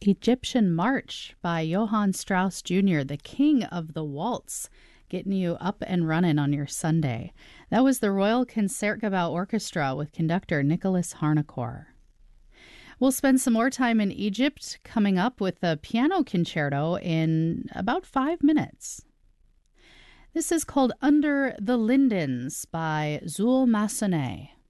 Egyptian March by Johann Strauss Jr., the king of the waltz, getting you up and running on your Sunday. That was the Royal Concertgebouw Orchestra with conductor Nicholas Harnoncourt. We'll spend some more time in Egypt coming up with a piano concerto in about 5 minutes. This is called Under the Lindens by Zul Massenet.